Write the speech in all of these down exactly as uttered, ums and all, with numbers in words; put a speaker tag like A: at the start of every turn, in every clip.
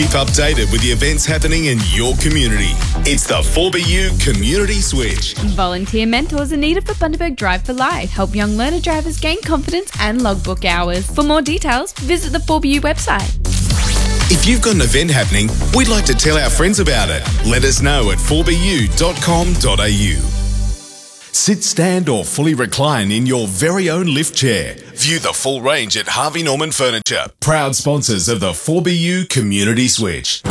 A: Keep updated with the events happening in your community. It's the four B U Community Switch.
B: Volunteer mentors are needed for Bundaberg Drive for Life. Help young learner drivers gain confidence and logbook hours. For more details, visit the four B U website.
A: If you've got an event happening, we'd like to tell our friends about it. Let us know at four b u dot com dot a u. Sit, stand or fully recline in your very own lift chair. View the full range at Harvey Norman Furniture, proud sponsors of the four B U Community Switch.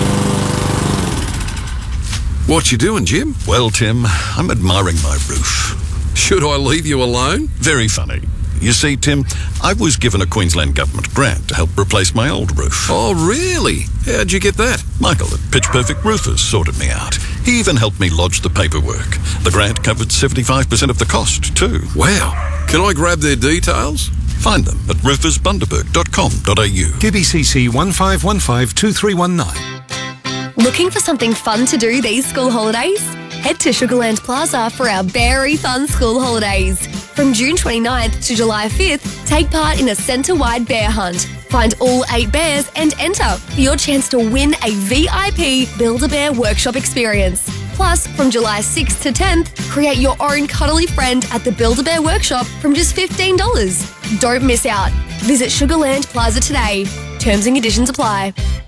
C: What you doing, Jim?
D: Well, Tim, I'm admiring my roof.
C: Should I leave you alone?
D: Very funny. You see, Tim, I was given a Queensland Government grant to help replace my old roof.
C: Oh, really? How'd you get that?
D: Michael at Pitch Perfect Roofers sorted me out. He even helped me lodge the paperwork. The grant covered seventy-five percent of the cost, too.
C: Wow. Can I grab their details?
D: Find them at roofers bundaberg dot com dot a u.
E: Q B C C one five one five two three one nine.
F: Looking for something fun to do these school holidays? Head to Sugarland Plaza for our very fun school holidays. From June twenty-ninth to July fifth, take part in a centre-wide bear hunt. Find all eight bears and enter for your chance to win a V I P Build-A-Bear workshop experience. Plus, from July sixth to tenth, create your own cuddly friend at the Build-A-Bear workshop from just fifteen dollars. Don't miss out. Visit Sugarland Plaza today. Terms and conditions apply.